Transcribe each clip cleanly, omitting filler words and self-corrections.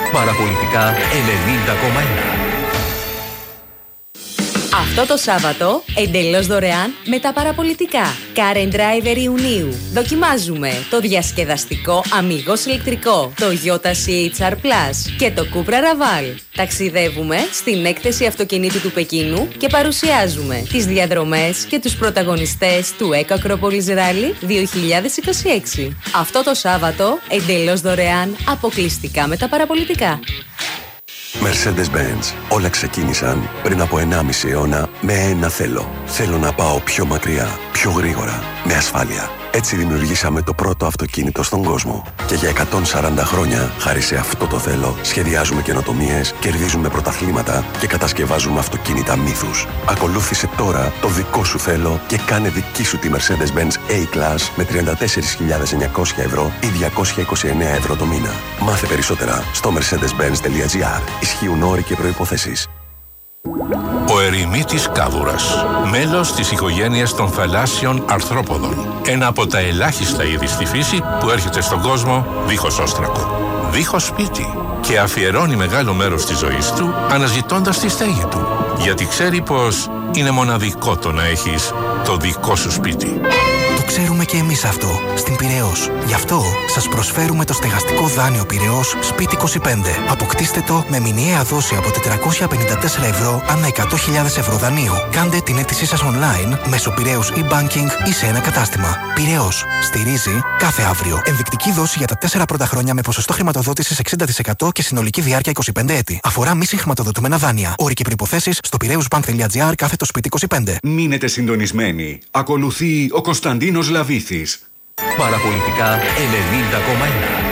Παραπολιτικά 90,1. Αυτό το Σάββατο, εντελώς δωρεάν με τα παραπολιτικά. Car and Driver Ιουνίου. Δοκιμάζουμε το διασκεδαστικό Amigos ηλεκτρικό, το Toyota CHR Plus και το Cupra Raval. Ταξιδεύουμε στην έκθεση αυτοκινήτου του Πεκίνου και παρουσιάζουμε τις διαδρομές και τους πρωταγωνιστές του Eco Acropolis Rally 2026. Αυτό το Σάββατο, εντελώς δωρεάν, αποκλειστικά με τα παραπολιτικά. Mercedes-Benz. Όλα ξεκίνησαν πριν από 1,5 αιώνα με ένα θέλω. Θέλω να πάω πιο μακριά, πιο γρήγορα, με ασφάλεια. Έτσι δημιουργήσαμε το πρώτο αυτοκίνητο στον κόσμο. Και για 140 χρόνια, χάρη σε αυτό το θέλω, σχεδιάζουμε καινοτομίες, κερδίζουμε πρωταθλήματα και κατασκευάζουμε αυτοκίνητα μύθους. Ακολούθησε τώρα το δικό σου θέλω και κάνε δική σου τη Mercedes-Benz A-Class με 34.900 ευρώ ή 229 ευρώ το μήνα. Μάθε περισσότερα στο mercedes-benz.gr. Ισχύουν όροι και προϋποθέσεις. Ο ερημίτης κάβουρας, μέλος της οικογένειας των θαλάσσιων αρθρόποδων. Ένα από τα ελάχιστα είδη στη φύση που έρχεται στον κόσμο δίχως όστρακο, δίχως σπίτι και αφιερώνει μεγάλο μέρος της ζωής του αναζητώντας τη στέγη του. Γιατί ξέρει πως είναι μοναδικό το να έχεις το δικό σου σπίτι. Το ξέρουμε και εμείς αυτό, στην Πειραιώς. Γι' αυτό σας προσφέρουμε το στεγαστικό δάνειο Πειραιώς Σπίτι 25. Αποκτήστε το με μηνιαία δόση από 454 ευρώ ανά 100.000 ευρώ δανείου. Κάντε την αίτησή σας online μέσω Πειραιώς e-banking ή σε ένα κατάστημα. Πειραιώς. Στηρίζει κάθε αύριο. Ενδεικτική δόση για τα 4 πρώτα χρόνια με ποσοστό χρηματοδότησης 60% και συνολική διάρκεια 25 έτη. Αφορά μη συγχρηματοδοτούμενα δάνεια. Όροι και προϋποθέσεις στο πειραιωσbank.gr/Σπίτι 25. Μείνετε συντονισμένοι. Ακολουθεί ο Κωνσταντίνος Λαβίθης. Παραπολιτικά 90,1.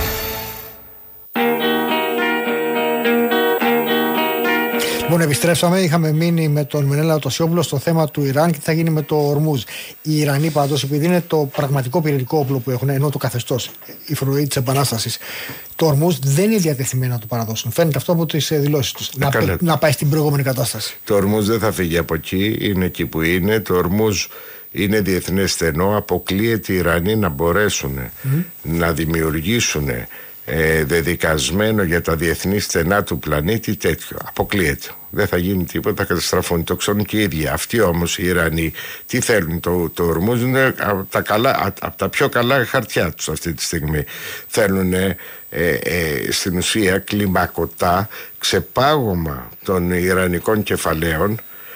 Λοιπόν, επιστρέψαμε. Είχαμε μείνει με τον Μενέλαο Τοσιόπουλο στο θέμα του Ιράν και τι θα γίνει με το Ορμούζ. Οι Ιρανοί πάντως, επειδή είναι το πραγματικό πυρηνικό όπλο που έχουν, ενώ το καθεστώς, η φρουρή της Επανάστασης, το Ορμούζ δεν είναι διατεθειμένο να το παραδώσουν. Φαίνεται αυτό από τις δηλώσεις τους. Να πάει στην προηγούμενη κατάσταση. Το Ορμούζ δεν θα φύγει από εκεί. Είναι εκεί που είναι. Το Ορμούζ είναι διεθνές στενό. Αποκλείεται οι Ιρανοί να μπορέσουν να δημιουργήσουν δεδικασμένο για τα διεθνή στενά του πλανήτη τέτοιο. Αποκλείεται. Δεν θα γίνει τίποτα, θα καταστραφούν. Το ξέρουν και οι ίδιοι. Αυτοί όμως οι Ιρανοί τι θέλουν? Το Ορμούζ είναι από τα πιο καλά χαρτιά τους αυτή τη στιγμή. Θέλουν στην ουσία κλιμακωτά ξεπάγωμα των Ιρανικών κεφαλαίων,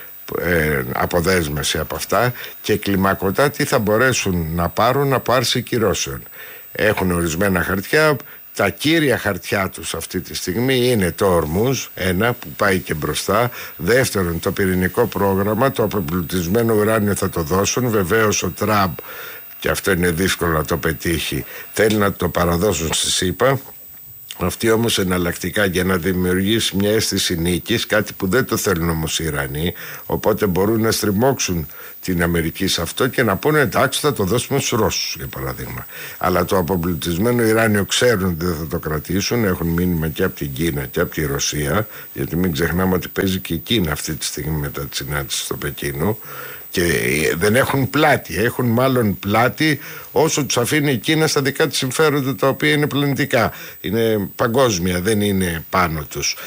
αποδέσμευση από αυτά, και κλιμακωτά τι θα μπορέσουν να πάρουν από άρση κυρώσεων. Έχουν ορισμένα χαρτιά. Τα κύρια χαρτιά τους αυτή τη στιγμή είναι το Ορμούζ, ένα που πάει και μπροστά. Δεύτερον, το πυρηνικό πρόγραμμα, το απεμπλουτισμένο ουράνιο θα το δώσουν. Βεβαίως ο Τραμπ, και αυτό είναι δύσκολο να το πετύχει, θέλει να το παραδώσουν στη ΣΥΠΑ. Αυτή όμως εναλλακτικά για να δημιουργήσει μια αίσθηση νίκης, κάτι που δεν το θέλουν όμως οι Ιρανοί, οπότε μπορούν να στριμώξουν την Αμερική σε αυτό και να πούνε εντάξει, θα το δώσουμε στους Ρώσους για παράδειγμα. Αλλά το αποπλουτισμένο ουράνιο ξέρουν ότι δεν θα το κρατήσουν, έχουν μήνυμα και από την Κίνα και από τη Ρωσία, γιατί μην ξεχνάμε ότι παίζει και η Κίνα αυτή τη στιγμή μετά τη συνάντηση στο Πεκίνο. Και δεν έχουν πλάτη, έχουν μάλλον πλάτη όσο τους αφήνει η Κίνα στα δικά της συμφέροντα, τα οποία είναι πλανητικά, είναι παγκόσμια, δεν είναι πάνω τους.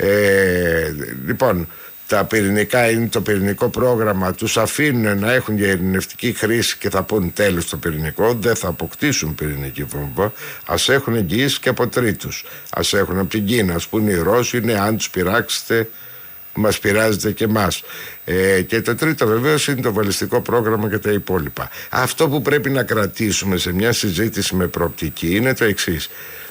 Λοιπόν, τα πυρηνικά είναι το πυρηνικό πρόγραμμα, τους αφήνουν να έχουν για ειρηνευτική χρήση και θα πούν τέλος το πυρηνικό, δεν θα αποκτήσουν πυρηνική βόμβα. Ας έχουν εγγυήσεις και από τρίτους, ας έχουν από την Κίνα, ας πούνε οι Ρώσοι, είναι αν τους πειράξετε μας πειράζεται και εμάς. Και το τρίτο βεβαίως είναι το βαλιστικό πρόγραμμα και τα υπόλοιπα. Αυτό που πρέπει να κρατήσουμε σε μια συζήτηση με προοπτική είναι το εξής.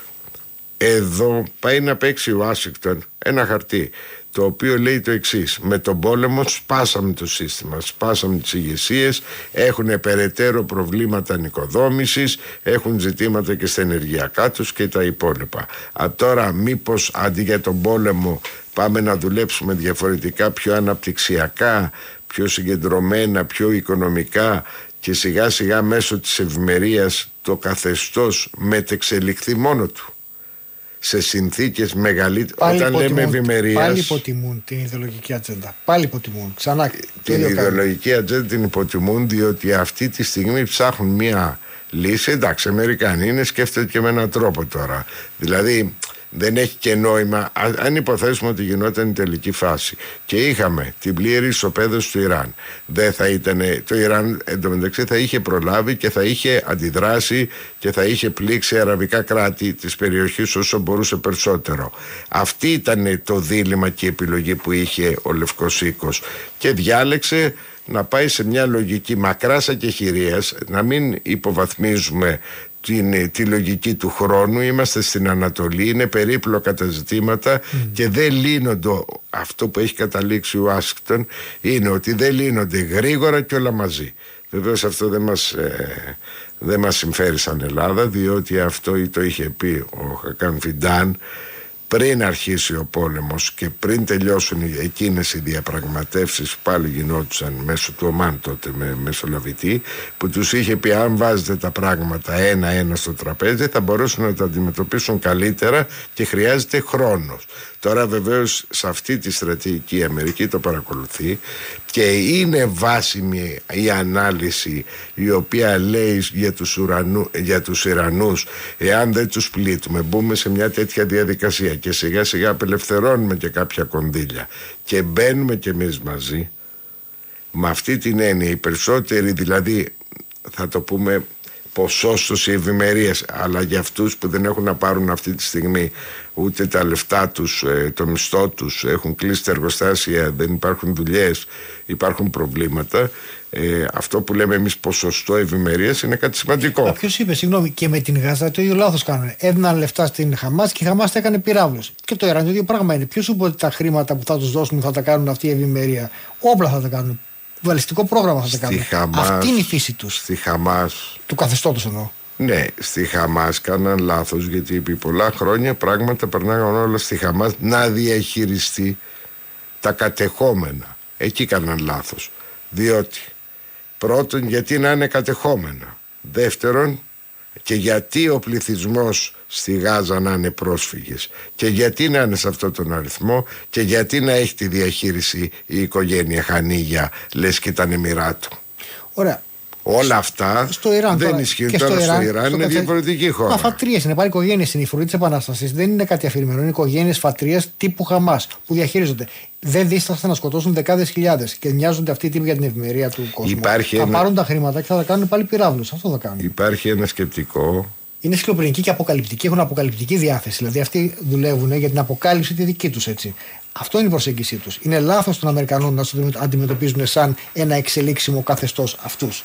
Εδώ πάει να παίξει η Ουάσιγκτον ένα χαρτί το οποίο λέει το εξής: με τον πόλεμο σπάσαμε το σύστημα, σπάσαμε τις ηγεσίες, έχουν περαιτέρω προβλήματα νοικοδόμησης, έχουν ζητήματα και στα ενεργειακά τους και τα υπόλοιπα. Τώρα μήπως αντί για τον πόλεμο πάμε να δουλέψουμε διαφορετικά, πιο αναπτυξιακά, πιο συγκεντρωμένα, πιο οικονομικά, και σιγά σιγά μέσω της ευημερίας το καθεστώς μετεξελιχθεί μόνο του σε συνθήκες μεγαλύτερες. Όταν λέμε ευημερίας, πάλι υποτιμούν την ιδεολογική ατζέντα. Πάλι υποτιμούν. Ξανά. Την ιδεολογική ατζέντα την υποτιμούν, διότι αυτή τη στιγμή ψάχνουν μία λύση. Εντάξει, Αμερικανοί είναι, σκέφτεται και με έναν τρόπο τώρα. Δηλαδή, Δεν έχει και νόημα. Αν υποθέσουμε ότι γινόταν η τελική φάση και είχαμε την πλήρη ισοπαίδωση του Ιράν, δεν θα ήταν. Το Ιράν εντωμεταξύ θα είχε προλάβει και θα είχε αντιδράσει και θα είχε πλήξει αραβικά κράτη της περιοχής όσο μπορούσε περισσότερο. Αυτή ήταν το δίλημμα και η επιλογή που είχε ο Λευκός Οίκος και διάλεξε να πάει σε μια λογική μακράς ακεχηρίας, να μην υποβαθμίζουμε τη λογική του χρόνου. Είμαστε στην Ανατολή, είναι περίπλοκα τα ζητήματα και δεν λύνονται. Αυτό που έχει καταλήξει ο Ουάσιγκτον είναι ότι δεν λύνονται γρήγορα και όλα μαζί. Βεβαίως αυτό δεν μας συμφέρει σαν Ελλάδα, διότι αυτό το είχε πει ο Χακάν Φιντάν πριν αρχίσει ο πόλεμος και πριν τελειώσουν εκείνες οι διαπραγματεύσεις που πάλι γινόντουσαν μέσω του Ομάν τότε με μεσολαβητή, που τους είχε πει αν βάζετε τα πράγματα ένα-ένα στο τραπέζι θα μπορέσουν να τα αντιμετωπίσουν καλύτερα και χρειάζεται χρόνος. Τώρα βεβαίως σε αυτή τη στρατηγική η Αμερική το παρακολουθεί και είναι βάσιμη η ανάλυση η οποία λέει για τους Ιρανούς, εάν δεν τους πλήττουμε, μπούμε σε μια τέτοια διαδικασία και σιγά σιγά απελευθερώνουμε και κάποια κονδύλια και μπαίνουμε κι εμείς μαζί, με αυτή την έννοια οι περισσότεροι, δηλαδή θα το πούμε ποσόστοση ευημερίας, αλλά για αυτούς που δεν έχουν να πάρουν αυτή τη στιγμή ούτε τα λεφτά τους, το μισθό τους, έχουν κλείσει τα εργοστάσια, δεν υπάρχουν δουλειές, υπάρχουν προβλήματα, αυτό που λέμε εμείς ποσοστό ευημερίας είναι κάτι σημαντικό. Ποιος είπε, συγγνώμη, και με την Γάζα το ίδιο λάθος κάνανε. Έδιναν λεφτά στην Χαμάς και η Χαμάς τα έκανε πυράβλος. Και το Ιράν το ίδιο πράγμα είναι. Ποιος σου είπε ότι τα χρήματα που θα τους δώσουν θα τα κάνουν αυτή η ευημερία? Όπλα θα τα κάνουν. Βαλιστικό πρόγραμμα θα τα κάνουν. Αυτή είναι η φύση τους. Στη Χαμάς. Του καθεστώτος εννοώ. Ναι, στη Χαμάς κάναν λάθος, γιατί επί πολλά χρόνια πράγματα περνάγαν όλα στη Χαμάς να διαχειριστεί τα κατεχόμενα. Εκεί κάναν λάθος. Διότι πρώτον, γιατί να είναι κατεχόμενα. Δεύτερον, και γιατί ο πληθυσμός στη Γάζα να είναι πρόσφυγες. Και γιατί να είναι σε αυτόν τον αριθμό. Και γιατί να έχει τη διαχείριση η οικογένεια Χανίγια, λες και ήταν μοιρά του. Ωραία. Όλα αυτά στο Ιράν, δεν ισχύουν τώρα. Στο Ιράν είναι διαφορετική χώρα. Μα φατρίες είναι, πάλι οικογένειες είναι. Η φρουρή της Επανάστασης δεν είναι κάτι αφηρημένο. Είναι οικογένειες φατρίες τύπου Χαμάς που διαχειρίζονται. Δεν δίστασαν να σκοτώσουν δεκάδες χιλιάδες και νοιάζονται αυτοί οι τύποι για την ευημερία του κόσμου. Θα πάρουν τα χρήματα και θα τα κάνουν πάλι πυράβλους. Αυτό θα κάνουν. Υπάρχει ένα σκεπτικό. Είναι σκληροπυρηνικοί και αποκαλυπτικοί. Έχουν αποκαλυπτική διάθεση. Δηλαδή αυτοί δουλεύουν για την αποκάλυψη τη δική τους έτσι. Αυτό είναι η προσέγγιση τους. Είναι λάθος των Αμερικανών να τους αντιμετωπίζουν σαν ένα εξελίξιμο καθεστώς αυτούς.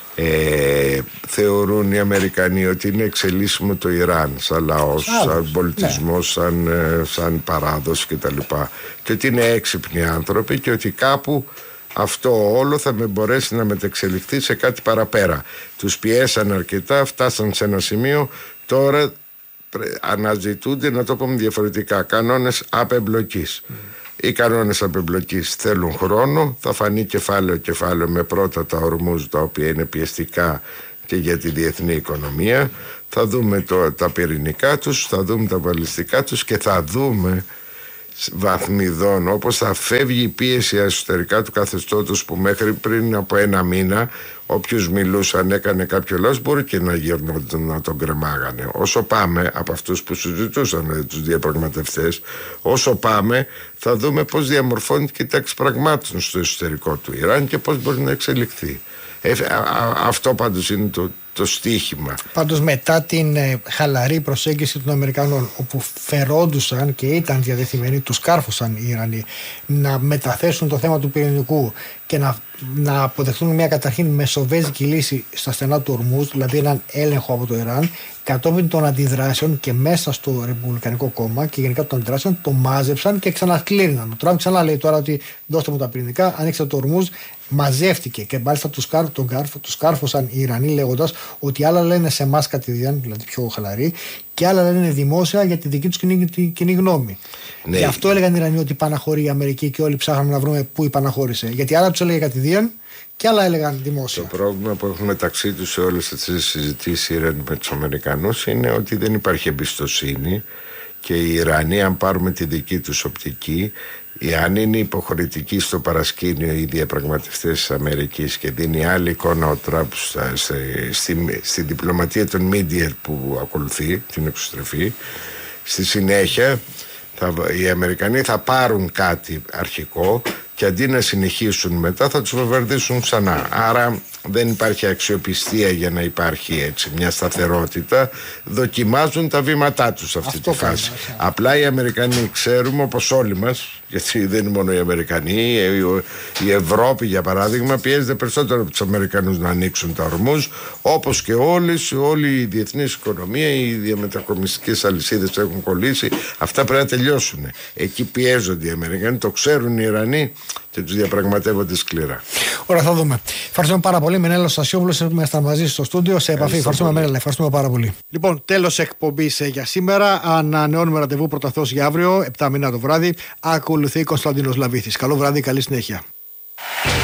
Θεωρούν οι Αμερικανοί ότι είναι εξελίσσιμο το Ιράν σαν λαός, σαν πολιτισμός, σαν παράδοση κτλ. Και ότι είναι έξυπνοι άνθρωποι και ότι κάπου αυτό όλο θα μπορέσει να μετεξελιχθεί σε κάτι παραπέρα. Τους πιέσαν αρκετά, φτάσαν σε ένα σημείο, τώρα αναζητούνται, να το πούμε διαφορετικά, κανόνες απεμπλοκής. Οι κανόνες απεμπλοκής θέλουν χρόνο, θα φανεί κεφάλαιο με πρώτα τα Ορμούζ, τα οποία είναι πιεστικά και για τη διεθνή οικονομία. Θα δούμε τα πυρηνικά τους, θα δούμε τα βαλιστικά τους και θα δούμε βαθμιδών όπως θα φεύγει η πίεση εσωτερικά του καθεστώτος, που μέχρι πριν από ένα μήνα όποιος μιλούσαν έκανε κάποιο λόγο μπορεί και να γυρνόταν να τον κρεμάγανε. Όσο πάμε από αυτούς που συζητούσαν τους διαπραγματευτές, όσο πάμε θα δούμε πώς διαμορφώνεται και η τάξη πραγμάτων στο εσωτερικό του Ιράν και πώς μπορεί να εξελιχθεί. Αυτό πάντως είναι το στίχημα. Πάντως μετά την χαλαρή προσέγγιση των Αμερικανών, όπου φερόντουσαν και ήταν διαδεθειμένοι, τους κάρφωσαν οι Ιρανοί να μεταθέσουν το θέμα του πυρηνικού και να αποδεχτούν μια καταρχήν μεσοβέζικη λύση στα στενά του Ορμούζ, δηλαδή έναν έλεγχο από το Ιράν, κατόπιν των αντιδράσεων και μέσα στο Ρεπουμπλικανικό κόμμα και γενικά των αντιδράσεων το μάζεψαν και ξανακλήριναν. Ο Τραμπ ξανά λέει τώρα ότι δώστε μου τα πυρηνικά, ανοίξτε το Ορμούζ. Μαζεύτηκε και μάλιστα τους κάρφωσαν οι Ιρανοί λέγοντας ότι άλλα λένε σε εμάς κατηδίαν, δηλαδή πιο χαλαροί, και άλλα λένε δημόσια για τη δική τους κοινή γνώμη. Ναι. Γι' αυτό έλεγαν οι Ιρανοί ότι παναχωρεί η Αμερική και όλοι ψάχναμε να βρούμε πού υπαναχώρησε. Γιατί άλλα τους έλεγε κατηδίαν και άλλα έλεγαν δημόσια. Το πρόβλημα που έχουν μεταξύ τους σε όλες τις συζητήσεις οι Ιρανοί με τους Αμερικανούς είναι ότι δεν υπάρχει εμπιστοσύνη και οι Ιρανοί, αν πάρουμε τη δική τους οπτική, αν είναι υποχρεωτικοί στο παρασκήνιο οι διαπραγματευτές της Αμερικής και δίνει άλλη εικόνα ο Τραμπ στη διπλωματία των media που ακολουθεί την εξωστρεφή, Στη συνέχεια οι Αμερικανοί θα πάρουν κάτι αρχικό και αντί να συνεχίσουν μετά θα τους βομβαρδίσουν ξανά. Άρα δεν υπάρχει αξιοπιστία για να υπάρχει έτσι μια σταθερότητα. Δοκιμάζουν τα βήματά τους σε αυτή τη φάση. Απλά οι Αμερικανοί ξέρουμε, όπως όλοι μας, γιατί δεν είναι μόνο οι Αμερικανοί, η Ευρώπη για παράδειγμα πιέζεται περισσότερο από τους Αμερικανούς να ανοίξουν τα ορμούς, όπως και όλη η διεθνής οικονομία, οι διαμετακομιστικές αλυσίδες έχουν κολλήσει. Αυτά πρέπει να τελειώσουν. Εκεί πιέζονται οι Αμερικανοί, το ξέρουν οι Ιρανοί και τους διαπραγματεύονται σκληρά. Ωραία, θα δούμε. Ευχαριστούμε πάρα πολύ. Μενέλαος Στασιόπουλος, είμαστε μαζί στο στούντιο. Σε επαφή. Ευχαριστούμε, Μενέλα. Ευχαριστούμε πάρα πολύ. Λοιπόν, τέλος εκπομπής για σήμερα. Ανανεώνουμε ραντεβού πρώτα Θεός για αύριο, 7 μήνα το βράδυ. Ακολουθεί Κωνσταντίνος Λαβίθης. Καλό βράδυ, καλή συνέχεια.